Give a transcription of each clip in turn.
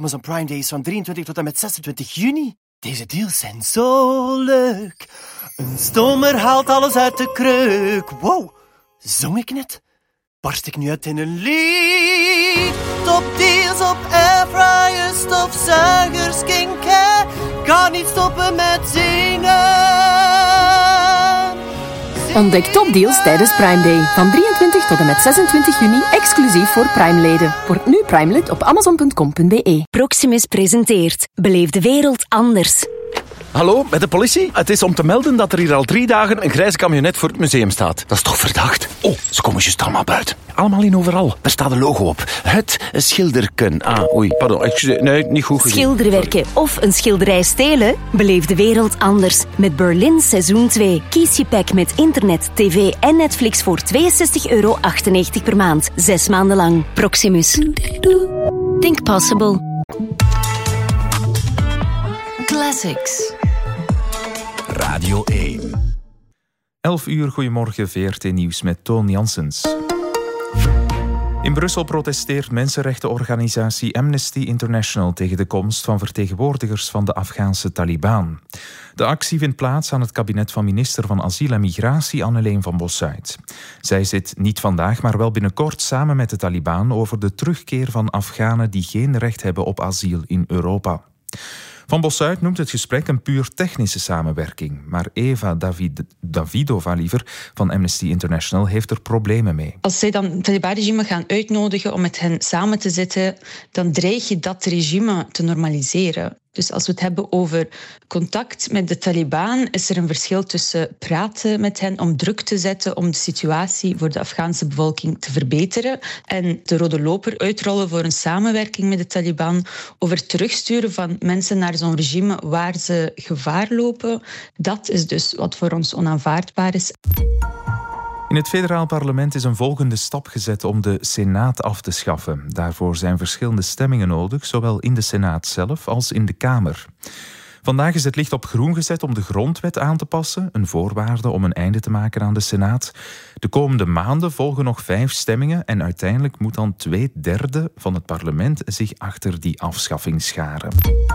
Amazon Prime Day is van 23 tot en met 26 juni. Deze deals zijn zo leuk. Een stomer haalt alles uit de kreuk. Wow, zong ik net? Barst ik nu uit in een lied? Topdeals op airfryers, stofzuigers, skincare. Kan niet stoppen met zingen. Ontdek topdeals tijdens Prime Day. Van 23 tot en met 26 juni, exclusief voor Prime-leden. Word nu Prime-lid op amazon.com.be. Proximus presenteert Beleef de wereld anders. Hallo, bij de politie? Het is om te melden dat er hier al 3 dagen een grijze camionet voor het museum staat. Dat is toch verdacht? Oh, ze komen juist allemaal buiten. Allemaal in overal. Er staat een logo op. Het schilderken. Pardon. Nee, niet goed gezien. Schilderwerken of een schilderij stelen? Beleef de wereld anders. Met Berlin Seizoen 2. Kies je pack met internet, tv en Netflix voor €62,98 per maand. 6 maanden lang. Proximus. Think possible. Classics. Radio 1. 11 uur, goedemorgen, VRT Nieuws met Toon Janssens. In Brussel protesteert mensenrechtenorganisatie Amnesty International tegen de komst van vertegenwoordigers van de Afghaanse Taliban. De actie vindt plaats aan het kabinet van minister van Asiel en Migratie Anneleen van Bossuyt. Zij zit niet vandaag, maar wel binnenkort samen met de Taliban over de terugkeer van Afghanen die geen recht hebben op asiel in Europa. Van Bossuyt noemt het gesprek een puur technische samenwerking. Maar Eva Davidova van Amnesty International heeft er problemen mee. Als zij dan het Taliban-regime gaan uitnodigen om met hen samen te zitten, dan dreig je dat regime te normaliseren. Dus als we het hebben over contact met de Taliban, is er een verschil tussen praten met hen om druk te zetten om de situatie voor de Afghaanse bevolking te verbeteren en de rode loper uitrollen voor een samenwerking met de Taliban over terugsturen van mensen naar zo'n regime waar ze gevaar lopen. Dat is dus wat voor ons onaanvaardbaar is. In het federaal parlement is een volgende stap gezet om de Senaat af te schaffen. Daarvoor zijn verschillende stemmingen nodig, zowel in de Senaat zelf als in de Kamer. Vandaag is het licht op groen gezet om de grondwet aan te passen, een voorwaarde om een einde te maken aan de Senaat. De komende maanden volgen nog 5 stemmingen en uiteindelijk moet dan 2/3 van het parlement zich achter die afschaffing scharen.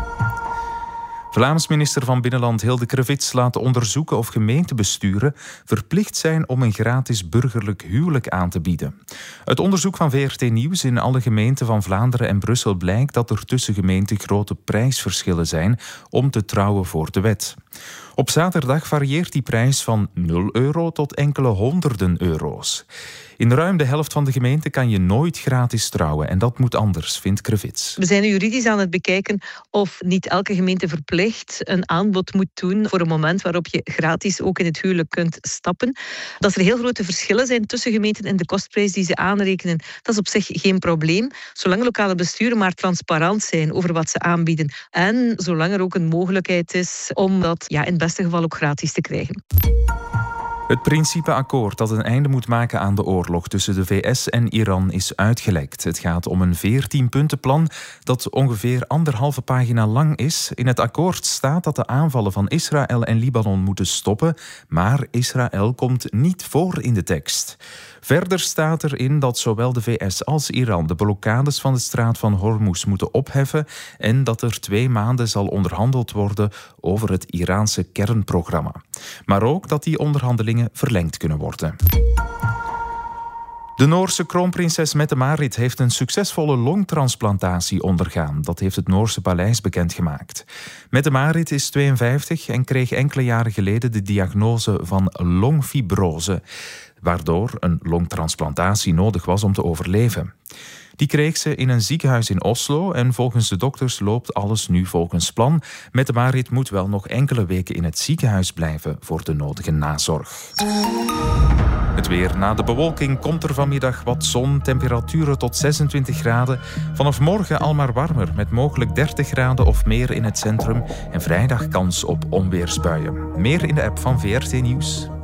Vlaams minister van Binnenland Hilde Krevits laat onderzoeken of gemeentebesturen verplicht zijn om een gratis burgerlijk huwelijk aan te bieden. Uit onderzoek van VRT Nieuws in alle gemeenten van Vlaanderen en Brussel blijkt dat er tussen gemeenten grote prijsverschillen zijn om te trouwen voor de wet. Op zaterdag varieert die prijs van €0 tot enkele honderden euro's. In ruim de helft van de gemeenten kan je nooit gratis trouwen. En dat moet anders, vindt Krevits. We zijn juridisch aan het bekijken of niet elke gemeente verplicht een aanbod moet doen voor een moment waarop je gratis ook in het huwelijk kunt stappen. Dat er heel grote verschillen zijn tussen gemeenten en de kostprijs die ze aanrekenen, dat is op zich geen probleem. Zolang lokale besturen maar transparant zijn over wat ze aanbieden. En zolang er ook een mogelijkheid is om dat in het beste geval ook gratis te krijgen. Het principeakkoord dat een einde moet maken aan de oorlog tussen de VS en Iran is uitgelekt. Het gaat om een 14-puntenplan dat ongeveer 1,5 pagina lang is. In het akkoord staat dat de aanvallen van Israël en Libanon moeten stoppen, maar Israël komt niet voor in de tekst. Verder staat erin dat zowel de VS als Iran de blokkades van de straat van Hormuz moeten opheffen en dat er 2 maanden zal onderhandeld worden over het Iraanse kernprogramma. Maar ook dat die onderhandelingen verlengd kunnen worden. De Noorse kroonprinses Mette-Marit heeft een succesvolle longtransplantatie ondergaan. Dat heeft het Noorse paleis bekendgemaakt. Mette-Marit is 52 en kreeg enkele jaren geleden de diagnose van longfibrose, waardoor een longtransplantatie nodig was om te overleven. Die kreeg ze in een ziekenhuis in Oslo en volgens de dokters loopt alles nu volgens plan. Mette-Marit moet wel nog enkele weken in het ziekenhuis blijven voor de nodige nazorg. Het weer. Na de bewolking komt er vanmiddag wat zon, temperaturen tot 26 graden. Vanaf morgen al maar warmer, met mogelijk 30 graden of meer in het centrum. En vrijdag kans op onweersbuien. Meer in de app van VRT Nieuws.